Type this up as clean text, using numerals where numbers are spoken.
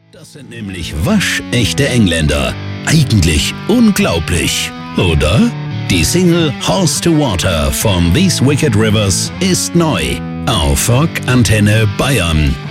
Das sind nämlich waschechte Engländer. Eigentlich unglaublich, oder? Die Single Horse to Water von These Wicked Rivers ist neu auf Rock Antenne Bayern.